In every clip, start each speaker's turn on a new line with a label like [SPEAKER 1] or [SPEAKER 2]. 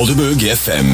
[SPEAKER 1] Helderberg FM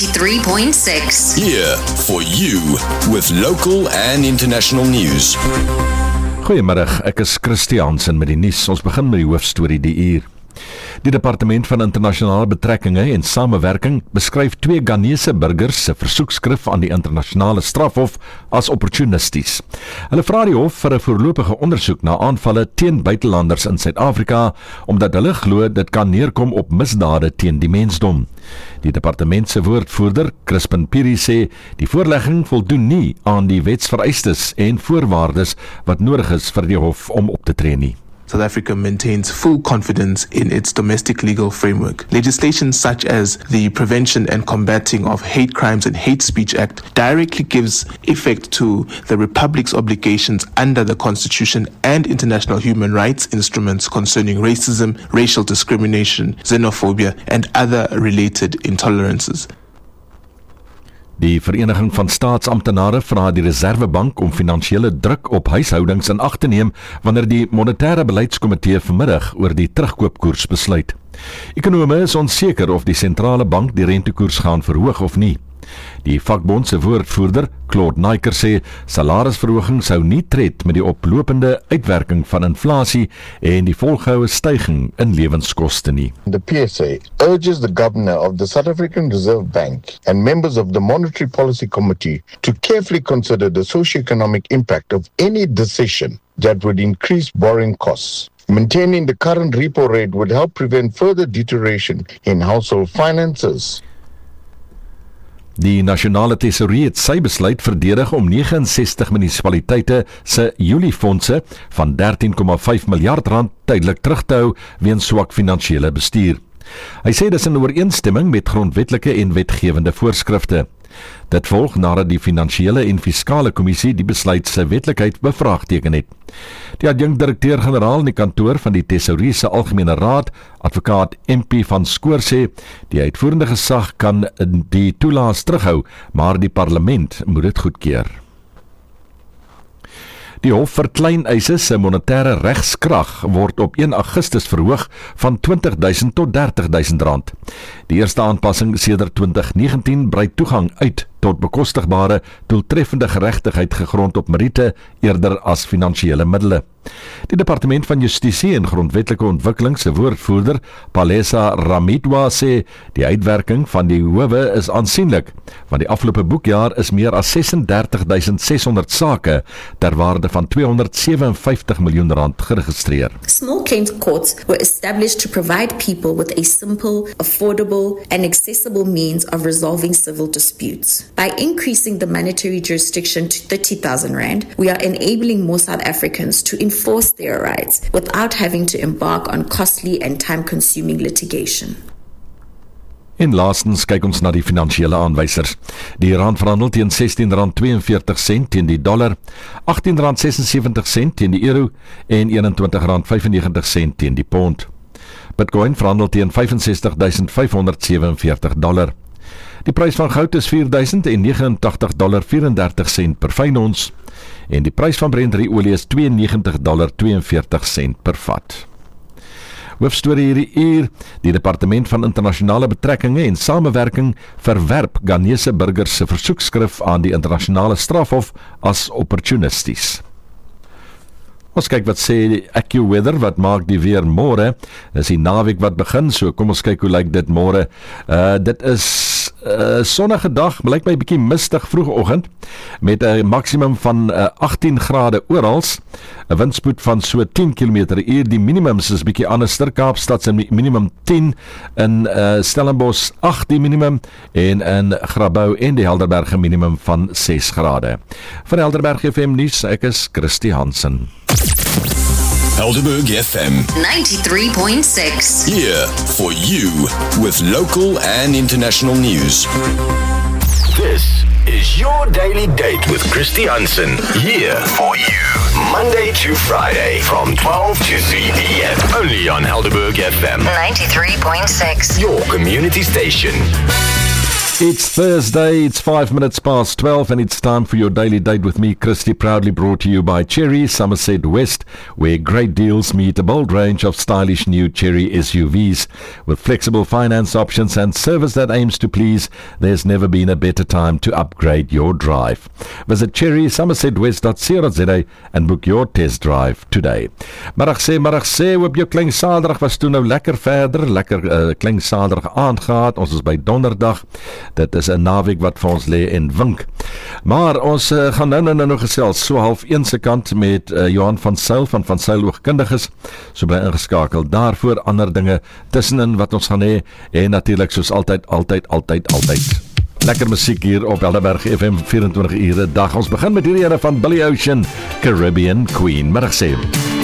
[SPEAKER 2] 93.6.
[SPEAKER 1] here for you with local and international news.
[SPEAKER 3] Goeiemiddag, ek is Christiansen met die nuus. Ons begin met die hoofstorie die uur. Die Departement van Internasionale Betrekkinge en Samewerking beskryf 2 Ghanese burgers se versoekskrif aan die internasionale strafhof as opportunisties. Hulle vra die hof vir 'n voorlopige ondersoek na aanvalle teen buitelanders in Suid-Afrika, omdat hulle glo dit kan neerkom op misdade teen die mensdom. Die departement se woordvoerder, Crispin Piri, sê die voorlegging voldoen nie aan die wetsvereistes en voorwaardes wat nodig is vir die hof om op te tree nie.
[SPEAKER 4] South Africa maintains full confidence in its domestic legal framework. Legislation such as the Prevention and Combating of Hate Crimes and Hate Speech Act directly gives effect to the Republic's obligations under the Constitution and international human rights instruments concerning racism, racial discrimination, xenophobia, and other related intolerances.
[SPEAKER 3] Die Vereniging van Staatsamptenare vra die Reservebank om finansiële druk op huishoudings in ag te neem wanneer die monetêre beleidskomitee vanmiddag oor die terugkoopkoers besluit. Ekonome is onseker of die sentrale bank die rentekoers gaan verhoog of nie. Die vakbond se woordvoerder, Claude Naiker, sê salarisverhoging sou nie tred met die oplopende uitwerking van inflasie en die volgehoue stygings in lewenskoste nie.
[SPEAKER 5] The PSA urges the Governor of the South African Reserve Bank and members of the Monetary Policy Committee to carefully consider the socio-economic impact of any decision that would increase borrowing costs. Maintaining the current repo rate would help prevent further deterioration in household finances.
[SPEAKER 3] Die nasionale tesourie het sy besluit verdedig om 69 munisipaliteite se Juliefondse van R13,5 miljard tydelik terug te hou weens swak finansiële bestuur. Hy sê dis in ooreenstemming met grondwetlike en wetgewende voorskrifte. Dit volg nadat die Finansiële en Fiskale Kommissie die besluit se wetlikheid bevraagteken het. Die adjunkt-direkteur-generaal in die kantoor van die Tesourie se Algemene Raad, advokaat MP van Skoor, sê die uitvoerende gesag kan die toelaas terughou, maar die parlement moet dit goedkeur. Die hof vir kleineise se monetêre regskrag word op 1 Augustus verhoog van R20.000 tot R30.000. Die eerste aanpassing sedert 2019 brei toegang uit tot bekostigbare, doeltreffende geregtigheid gegrond op meriete eerder as finansiële middele. Die Departement van Justisie en Grondwetlike Ontwikkeling se woordvoerder, Palesa Ramidwa, sê die uitwerking van die howe is aansienlik, want die afgelope boekjaar is meer as 36.600 sake ter waarde van R257 miljoen geregistreer.
[SPEAKER 6] Small claims courts were established to provide people with a simple, affordable, and accessible means of resolving civil disputes. By increasing the monetary jurisdiction to R30,000, we are enabling more South Africans to enforce their rights without having to embark on costly and time-consuming litigation.
[SPEAKER 3] En laastens kyk ons na die finansiële aanwysers. Die rand verhandel teen R16.42 teen die dollar, R18.76 teen die euro en R21.95 teen die pond. Bitcoin verhandel teen $65,547. Die prys van goud is $4,089.34 per fyn ons en die prys van Brent olie is $92.42 per vat. Hoofstorie hierdie uur: die Departement van Internasionale Betrekkinge en Samewerking verwerp Ghanese burgers se versoekskrif aan die internasionale strafhof as opportunisties. Ons kyk wat sê AccuWeather, wat maak die weer môre. Dis die naweek wat begin, so kom ons kyk hoe lyk dit môre. Dit is sonnige dag, lyk my 'n bietjie mistig vroegoggend, met 'n maksimum van 18 grade oral, 'n windspoed van so 10 km/h. Die minimums is bietjie anderster. Kaapstad se minimum 10, in Stellenbosch 8 die minimum, en in Grabouw en die Helderberg minimum van 6 grade. Van Helderberg FM nuus, ek is Christy Hansen.
[SPEAKER 1] Helderberg FM
[SPEAKER 2] 93.6.
[SPEAKER 1] here for you with local and international news.
[SPEAKER 7] This is your daily date with Christy Hansen, here for you, Monday to Friday from 12 to 3 p.m. only on Helderberg FM
[SPEAKER 2] 93.6.
[SPEAKER 7] your community station.
[SPEAKER 3] It's Thursday, it's 5 minutes past 12 and it's time for your daily date with me, Christy, proudly brought to you by Chery, Somerset West, where great deals meet a bold range of stylish new Chery SUVs. With flexible finance options and service that aims to please, there's never been a better time to upgrade your drive. Visit cherrysomersetwest.co.za and book your test drive today. Middag sê, op jou klein Saterdag was toe nou lekker verder, klein Saterdag aand gehad, ons is by Donderdag. Dit is 'n naweek wat vir ons lê en wink. Maar ons gaan nou gesels so 12:30 se kant met Johan van Sail van Sail Oogkundiges. So bly ingeskakel daarvoor, ander dinge tussenin wat ons gaan hê en natuurlik soos altyd. Lekker musiek hier op Helderberg FM 24 ure dag. Ons begin met hierdie ene van Billy Ocean, Caribbean Queen. Middag sê.